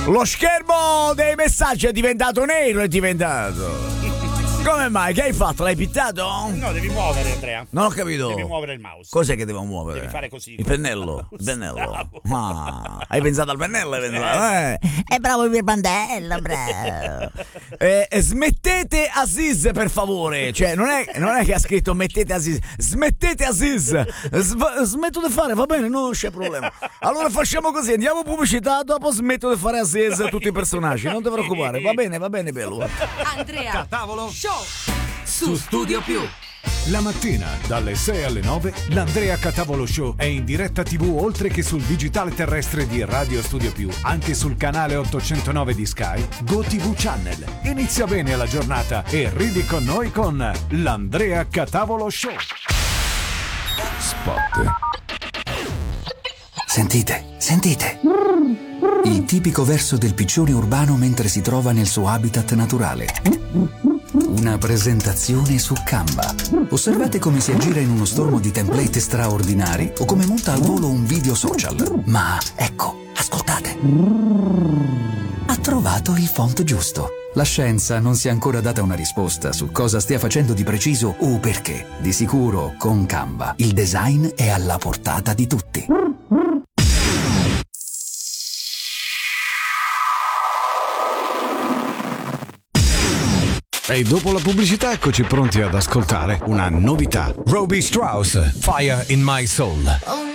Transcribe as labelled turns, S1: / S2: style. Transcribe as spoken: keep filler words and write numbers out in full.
S1: Lo schermo dei messaggi è diventato nero, è diventato. Come mai? Che hai fatto? L'hai pittato?
S2: No, devi muovere, Andrea.
S1: Non ho capito.
S2: Devi muovere il mouse.
S1: Cos'è che devo muovere?
S2: Devi fare così.
S1: Il pennello. Il pennello. Ah, hai pensato al pennello? Hai pensato, eh?
S3: È bravo il pannello, bravo.
S1: Eh, smettete Aziz, per favore. Cioè, non è, non è che ha scritto mettete Aziz. Smettete Aziz. Sv- smetto di fare, va bene, non c'è problema. Allora facciamo così, andiamo pubblicità, dopo smetto di fare Aziz a tutti i personaggi. Non ti preoccupare, va bene, va bene, bello.
S4: Andrea
S5: Tavolo
S4: Show su Studio Più.
S5: La mattina dalle sei alle nove l'Andrea Catavolo Show è in diretta tivù oltre che sul digitale terrestre di Radio Studio Più, anche sul canale ottocentonove di Sky, GoTV Channel. Inizia bene la giornata e ridi con noi con l'Andrea Catavolo Show. Spot.
S6: Sentite, sentite. Il tipico verso del piccione urbano mentre si trova nel suo habitat naturale. Una presentazione su Canva. Osservate come si aggira in uno stormo di template straordinari o come monta al volo un video social. Ma ecco, ascoltate. Ha trovato il font giusto. La scienza non si è ancora data una risposta su cosa stia facendo di preciso o perché. Di sicuro, con Canva, il design è alla portata di tutti.
S5: E dopo la pubblicità eccoci pronti ad ascoltare una novità. Robbie Strauss, Fire in My Soul.